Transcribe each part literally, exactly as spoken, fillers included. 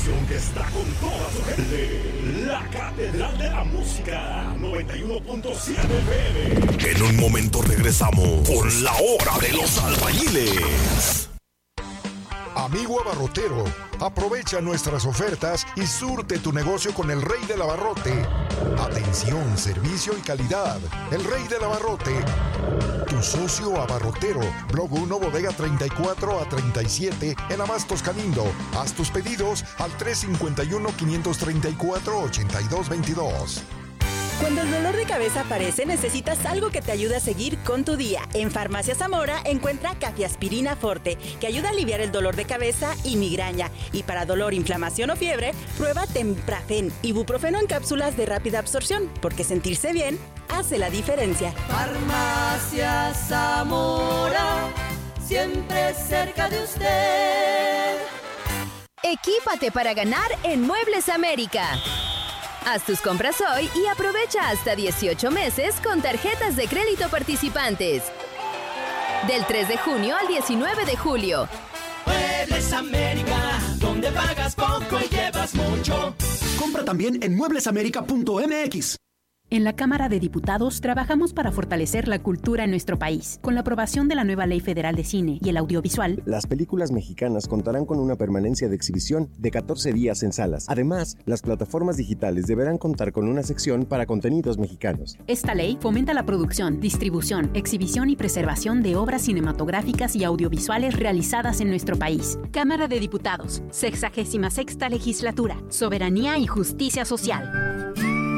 estación que está con toda su gente. La Catedral de la Música, noventa y uno punto siete F M. En un momento regresamos con la hora de los albañiles. Amigo abarrotero, aprovecha nuestras ofertas y surte tu negocio con el Rey del Abarrote. Atención, servicio y calidad. El Rey del Abarrote. Tu socio abarrotero. Blog uno, bodega treinta y cuatro a treinta y siete en Abastos Calindo. Haz tus pedidos al tres cinco uno, cinco tres cuatro, ocho dos dos dos. Cuando el dolor de cabeza aparece, necesitas algo que te ayude a seguir con tu día. En Farmacia Zamora encuentra Cafiaspirina Forte, que ayuda a aliviar el dolor de cabeza y migraña. Y para dolor, inflamación o fiebre, prueba Temprafen, ibuprofeno en cápsulas de rápida absorción, porque sentirse bien hace la diferencia. Farmacia Zamora, siempre cerca de usted. Equípate para ganar en Muebles América. Haz tus compras hoy y aprovecha hasta dieciocho meses con tarjetas de crédito participantes. Del tres de junio al diecinueve de julio. Muebles América, donde pagas poco y llevas mucho. Compra también en muebles américa punto m x. En la Cámara de Diputados trabajamos para fortalecer la cultura en nuestro país. Con la aprobación de la nueva Ley Federal de Cine y el Audiovisual, las películas mexicanas contarán con una permanencia de exhibición de catorce días en salas. Además, las plataformas digitales deberán contar con una sección para contenidos mexicanos. Esta ley fomenta la producción, distribución, exhibición y preservación de obras cinematográficas y audiovisuales realizadas en nuestro país. Cámara de Diputados, sexagésima sexta Legislatura, Soberanía y Justicia Social.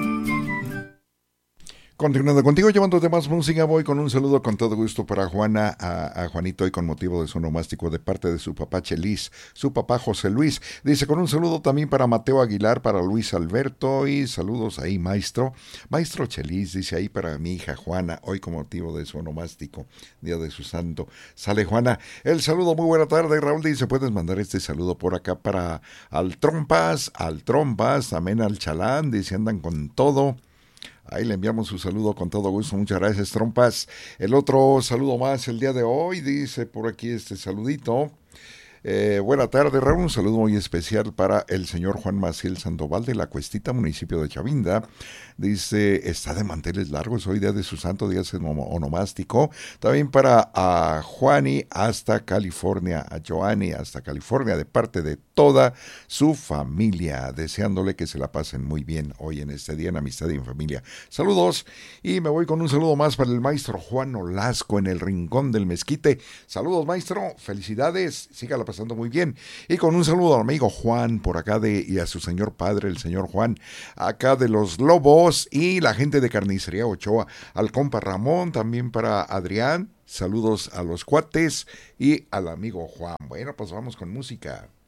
Continuando contigo, llevándote más música, voy con un saludo con todo gusto para Juana, a, a Juanito, y con motivo de su onomástico de parte de su papá Chelis, su papá José Luis. Dice, con un saludo también para Mateo Aguilar, para Luis Alberto, y saludos ahí, maestro. Maestro Chelis, dice ahí para mi hija Juana, hoy con motivo de su onomástico, día de su santo. Sale Juana, el saludo, muy buena tarde. Raúl dice, puedes mandar este saludo por acá para al Trompas, al Trompas, también al Chalán, dice, andan con todo. Ahí le enviamos su saludo con todo gusto. Muchas gracias, Trompas. El otro saludo más el día de hoy, dice por aquí este saludito. Eh, buena tarde, Raúl. Un saludo muy especial para el señor Juan Maciel Sandoval de La Cuestita, municipio de Chavinda. Dice, está de manteles largos, hoy día de su santo, día onomástico. También para a Juani hasta California, a Joani hasta California, de parte de toda su familia, deseándole que se la pasen muy bien hoy en este día en amistad y en familia. Saludos, y me voy con un saludo más para el maestro Juan Olasco en el Rincón del Mezquite. Saludos, maestro, felicidades, sígala pasando muy bien. Y con un saludo al amigo Juan por acá de y a su señor padre, el señor Juan, acá de Los Lobos, y la gente de Carnicería Ochoa, al compa Ramón, también para Adrián, saludos a los cuates y al amigo Juan. Bueno, pues vamos con música.